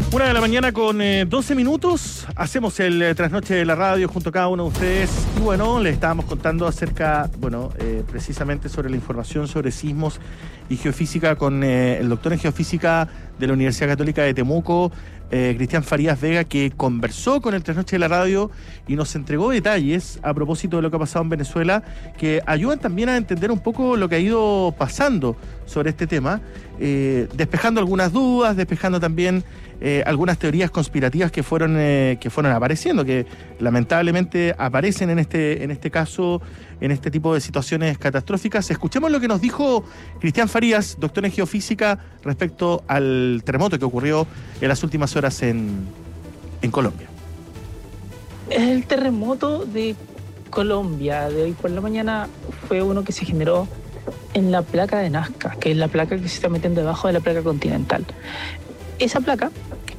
Una de la mañana con 12 minutos. Hacemos el trasnoche de la radio junto a cada uno de ustedes. Y bueno, les estábamos contando acerca, precisamente sobre la información sobre sismos y geofísica con el doctor en geofísica de la Universidad Católica de Temuco, Cristian Farías Vega, que conversó con el trasnoche de la radio y nos entregó detalles a propósito de lo que ha pasado en Venezuela, que ayudan también a entender un poco lo que ha ido pasando sobre este tema, despejando algunas dudas, despejando también algunas teorías conspirativas que fueron apareciendo, que lamentablemente aparecen en este caso, en este tipo de situaciones catastróficas. Escuchemos lo que nos dijo Cristian Farías, doctor en geofísica, respecto al terremoto que ocurrió en las últimas horas en Colombia. El terremoto de Colombia de hoy por la mañana fue uno que se generó en la placa de Nazca, que es la placa que se está metiendo debajo de la placa continental. Esa placa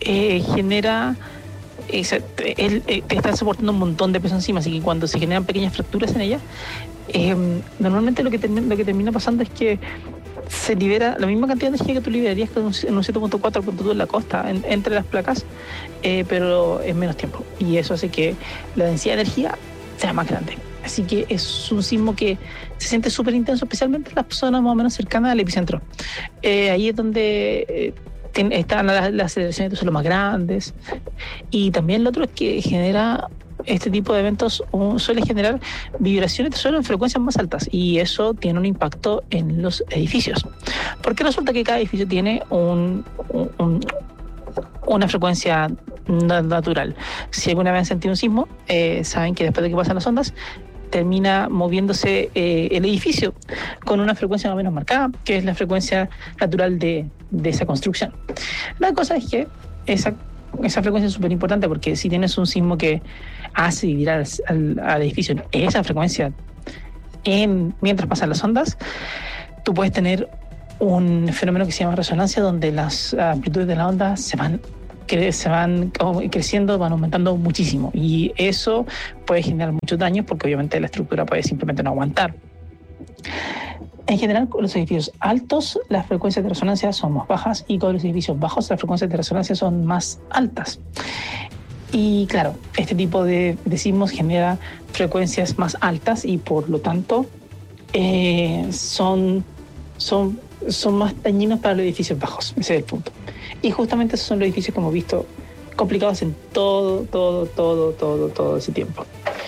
está soportando un montón de peso encima, así que cuando se generan pequeñas fracturas en ella, normalmente lo que termina pasando es que se libera la misma cantidad de energía que tú liberarías en un 7.4 punto en la costa, entre las placas, pero en menos tiempo. Y eso hace que la densidad de energía sea más grande. Así que es un sismo que se siente súper intenso, especialmente en las zonas más o menos cercanas al epicentro. Ahí es donde están las aceleraciones de suelo más grandes. Y también lo otro es que genera este tipo de eventos, suele generar vibraciones de suelo en frecuencias más altas, y eso tiene un impacto en los edificios, porque resulta que cada edificio tiene una frecuencia natural. Si alguna vez han sentido un sismo, saben que después de que pasan las ondas, termina moviéndose el edificio con una frecuencia más o menos marcada, que es la frecuencia natural de esa construcción. La cosa es que esa frecuencia es súper importante, porque si tienes un sismo que hace vibrar al edificio en esa frecuencia mientras pasan las ondas, tú puedes tener un fenómeno que se llama resonancia, donde las amplitudes de la onda se van creciendo, van aumentando muchísimo, y eso puede generar muchos daños, porque obviamente la estructura puede simplemente no aguantar. En general, con los edificios altos las frecuencias de resonancia son más bajas, y con los edificios bajos las frecuencias de resonancia son más altas. Y claro, este tipo de sismos genera frecuencias más altas, y por lo tanto son más dañinos para los edificios bajos. Ese es el punto. Y justamente esos son los edificios que hemos visto complicados en todo ese tiempo.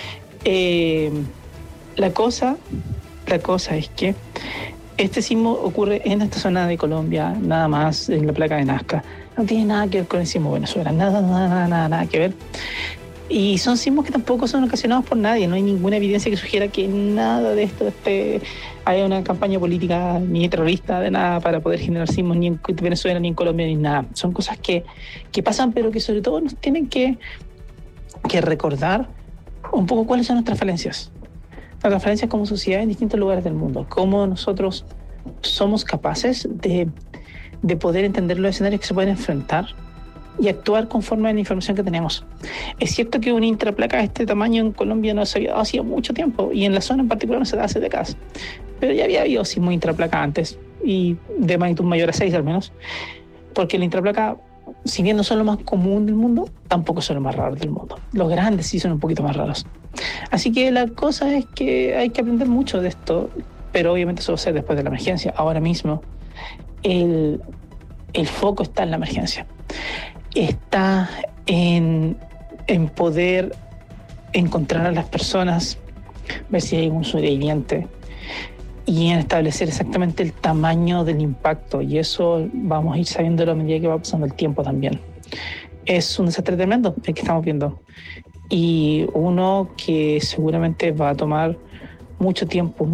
La cosa es que este sismo ocurre en esta zona de Colombia, nada más, en la placa de Nazca. No tiene nada que ver con el sismo de Venezuela, nada que ver. Y son sismos que tampoco son ocasionados por nadie. No hay ninguna evidencia que sugiera que nada de esto haya una campaña política ni terrorista de nada para poder generar sismos, ni en Venezuela, ni en Colombia, ni nada. Son cosas que pasan, pero que sobre todo nos tienen que recordar un poco cuáles son nuestras falencias. Nuestras falencias como sociedad en distintos lugares del mundo. Cómo nosotros somos capaces de poder entender los escenarios que se pueden enfrentar y actuar conforme a la información que tenemos. Es cierto que una intraplaca de este tamaño en Colombia no se había dado hacía mucho tiempo, y en la zona en particular no se da hace décadas, pero ya había habido sismos intraplaca antes, y de magnitud mayor a 6 al menos, porque la intraplaca, si bien no son lo más común del mundo, tampoco son los más raros del mundo. Los grandes sí son un poquito más raros. Así que la cosa es que hay que aprender mucho de esto, pero obviamente eso va a ser después de la emergencia. Ahora mismo el foco está en la emergencia. Está en poder encontrar a las personas, ver si hay algún sobreviviente, y en establecer exactamente el tamaño del impacto, y eso vamos a ir sabiéndolo a medida que va pasando el tiempo también. Es un desastre tremendo el que estamos viendo, y uno que seguramente va a tomar mucho tiempo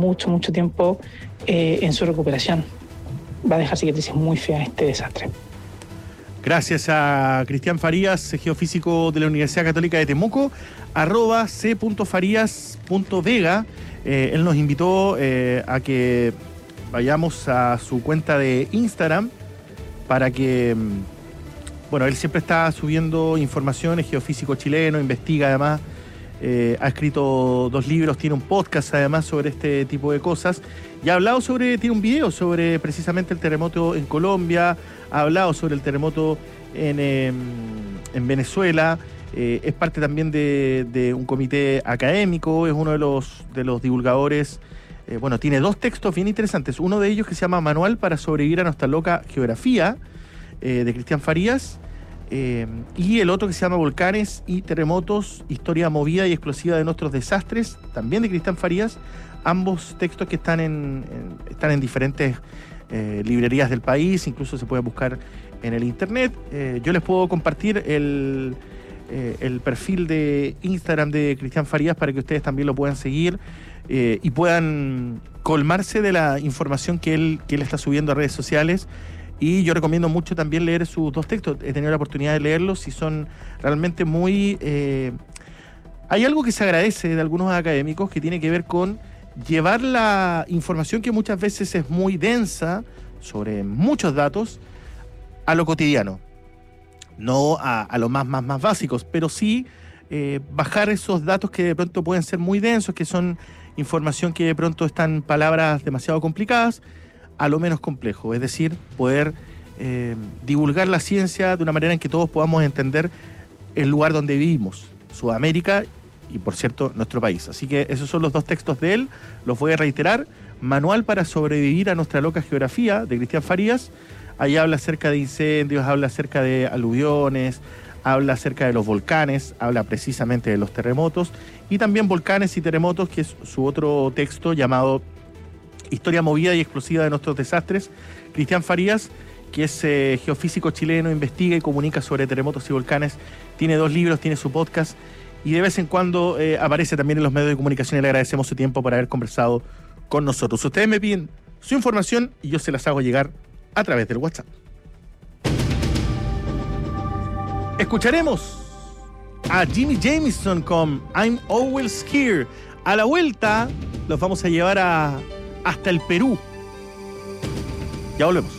en su recuperación. Va a dejar cicatrices muy feas este desastre. Gracias a Cristian Farías, geofísico de la Universidad Católica de Temuco, @c.farías.vega. Él nos invitó a que vayamos a su cuenta de Instagram para que, él siempre está subiendo información, es geofísico chileno, investiga además, ha escrito 2 libros, tiene un podcast además sobre este tipo de cosas, y ha hablado tiene un video sobre precisamente el terremoto en Colombia, ha hablado sobre el terremoto en Venezuela. Es parte también de un comité académico, es uno de los divulgadores. Tiene 2 textos bien interesantes. Uno de ellos que se llama Manual para sobrevivir a nuestra loca geografía, de Cristian Farías, y el otro que se llama Volcanes y Terremotos, historia movida y explosiva de nuestros desastres, también de Cristian Farías. Ambos textos que están en diferentes librerías del país, incluso se puede buscar en el internet. Yo les puedo compartir el perfil de Instagram de Cristian Farías para que ustedes también lo puedan seguir y puedan colmarse de la información que él está subiendo a redes sociales. Y yo recomiendo mucho también leer sus 2 textos. He tenido la oportunidad de leerlos y son realmente muy... hay algo que se agradece de algunos académicos que tiene que ver con llevar la información que muchas veces es muy densa sobre muchos datos a lo cotidiano. No a los más básicos, pero sí bajar esos datos que de pronto pueden ser muy densos, que son información que de pronto están palabras demasiado complicadas, a lo menos complejo. Es decir, poder divulgar la ciencia de una manera en que todos podamos entender el lugar donde vivimos, Sudamérica y, por cierto, nuestro país. Así que esos son los 2 textos de él, los voy a reiterar. Manual para sobrevivir a nuestra loca geografía, de Cristian Farías. Ahí habla acerca de incendios, habla acerca de aluviones, habla acerca de los volcanes, habla precisamente de los terremotos, y también Volcanes y Terremotos, que es su otro texto llamado Historia movida y explosiva de nuestros desastres. Cristian Farías, que es geofísico chileno, investiga y comunica sobre terremotos y volcanes, tiene 2 libros, tiene su podcast, y de vez en cuando aparece también en los medios de comunicación, y le agradecemos su tiempo por haber conversado con nosotros. Ustedes me piden su información y yo se las hago llegar a través del WhatsApp. Escucharemos a Jimmy Jamison con I'm Always Here. A la vuelta los vamos a llevar hasta el Perú. Ya volvemos.